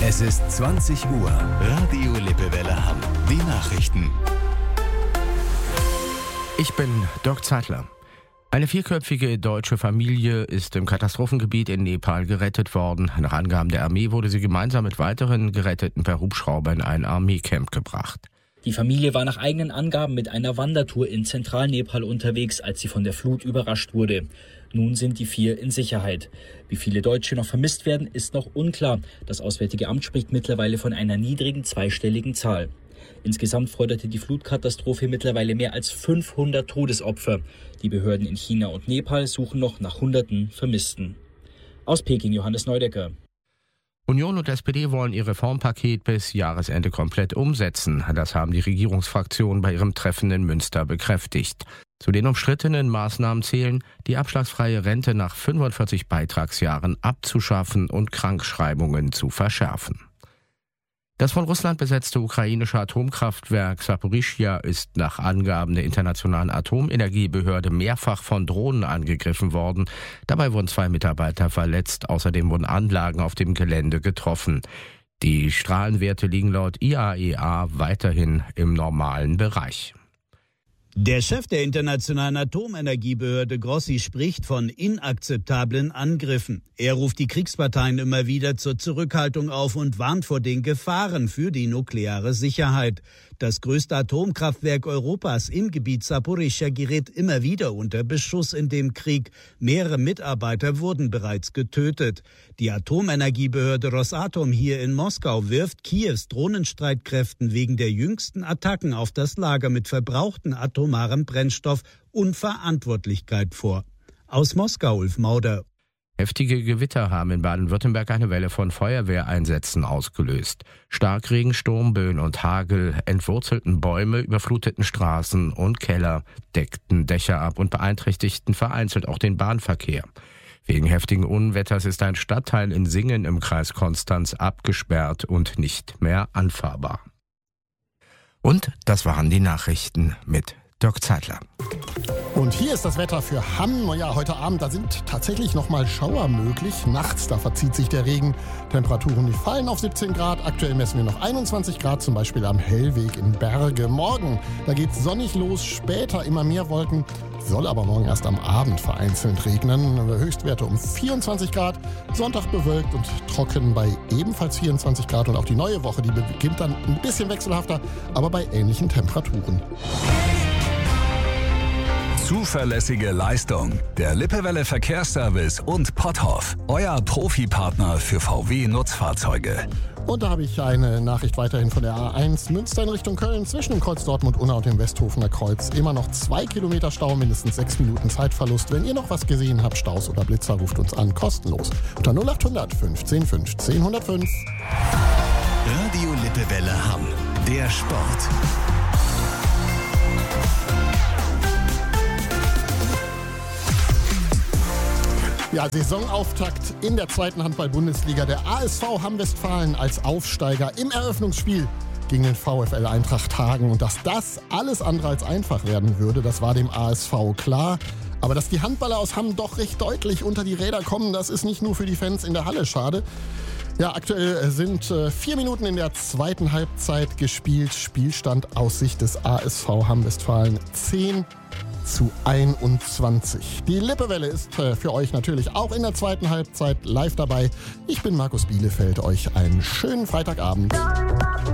Es ist 20 Uhr. Radio Lippewelle Hamm. Die Nachrichten. Ich bin Dirk Zeitler. Eine vierköpfige deutsche Familie ist im Katastrophengebiet in Nepal gerettet worden. Nach Angaben der Armee wurde sie gemeinsam mit weiteren Geretteten per Hubschrauber in ein Armeecamp gebracht. Die Familie war nach eigenen Angaben mit einer Wandertour in Zentralnepal unterwegs, als sie von der Flut überrascht wurde. Nun sind die 4 in Sicherheit. Wie viele Deutsche noch vermisst werden, ist noch unklar. Das Auswärtige Amt spricht mittlerweile von einer niedrigen zweistelligen Zahl. Insgesamt forderte die Flutkatastrophe mittlerweile mehr als 500 Todesopfer. Die Behörden in China und Nepal suchen noch nach Hunderten Vermissten. Aus Peking Johannes Neudecker. Union und SPD wollen ihr Reformpaket bis Jahresende komplett umsetzen. Das haben die Regierungsfraktionen bei ihrem Treffen in Münster bekräftigt. Zu den umstrittenen Maßnahmen zählen, die abschlagsfreie Rente nach 45 Beitragsjahren abzuschaffen und Krankschreibungen zu verschärfen. Das von Russland besetzte ukrainische Atomkraftwerk Saporischschja ist nach Angaben der Internationalen Atomenergiebehörde mehrfach von Drohnen angegriffen worden. Dabei wurden 2 Mitarbeiter verletzt. Außerdem wurden Anlagen auf dem Gelände getroffen. Die Strahlenwerte liegen laut IAEA weiterhin im normalen Bereich. Der Chef der Internationalen Atomenergiebehörde Grossi spricht von inakzeptablen Angriffen. Er ruft die Kriegsparteien immer wieder zur Zurückhaltung auf und warnt vor den Gefahren für die nukleare Sicherheit. Das größte Atomkraftwerk Europas im Gebiet Saporischschja gerät immer wieder unter Beschuss in dem Krieg. Mehrere Mitarbeiter wurden bereits getötet. Die Atomenergiebehörde Rosatom hier in Moskau wirft Kiews Drohnenstreitkräften wegen der jüngsten Attacken auf das Lager mit verbrauchten atomarem Brennstoff Unverantwortlichkeit vor. Aus Moskau, Ulf Mauder. Heftige Gewitter haben in Baden-Württemberg eine Welle von Feuerwehreinsätzen ausgelöst. Starkregen, Sturm, Böen und Hagel entwurzelten Bäume, überfluteten Straßen und Keller, deckten Dächer ab und beeinträchtigten vereinzelt auch den Bahnverkehr. Wegen heftigen Unwetters ist ein Stadtteil in Singen im Kreis Konstanz abgesperrt und nicht mehr anfahrbar. Und das waren die Nachrichten mit Dirk Zeitler. Und hier ist das Wetter für Hamm. Ja, heute Abend, da sind tatsächlich nochmal Schauer möglich. Nachts, da verzieht sich der Regen. Temperaturen, die fallen auf 17 Grad. Aktuell messen wir noch 21 Grad, zum Beispiel am Hellweg in Berge. Morgen, da geht's sonnig los, später immer mehr Wolken. Soll aber morgen erst am Abend vereinzelt regnen. Höchstwerte um 24 Grad. Sonntag bewölkt und trocken bei ebenfalls 24 Grad. Und auch die neue Woche, die beginnt dann ein bisschen wechselhafter, aber bei ähnlichen Temperaturen. Zuverlässige Leistung. Der Lippewelle Verkehrsservice und Potthoff. Euer Profipartner für VW-Nutzfahrzeuge. Und da habe ich eine Nachricht weiterhin von der A1 Münster in Richtung Köln. Zwischen dem Kreuz Dortmund-Unna und dem Westhofener Kreuz immer noch 2 Kilometer Stau, mindestens 6 Minuten Zeitverlust. Wenn ihr noch was gesehen habt, Staus oder Blitzer, ruft uns an, kostenlos. Unter 0800 15 15 105. Radio Lippewelle Hamm. Der Sport. Ja, Saisonauftakt in der 2. Handball-Bundesliga. Der ASV Hamm-Westfalen als Aufsteiger im Eröffnungsspiel gegen den VfL Eintracht Hagen. Und dass das alles andere als einfach werden würde, das war dem ASV klar. Aber dass die Handballer aus Hamm doch recht deutlich unter die Räder kommen, das ist nicht nur für die Fans in der Halle schade. Ja, aktuell sind 4 Minuten in der 2. Halbzeit gespielt. Spielstand aus Sicht des ASV Hamm-Westfalen 10:21. Die Lippewelle ist für euch natürlich auch in der 2. Halbzeit live dabei. Ich bin Markus Bielefeld, euch einen schönen Freitagabend.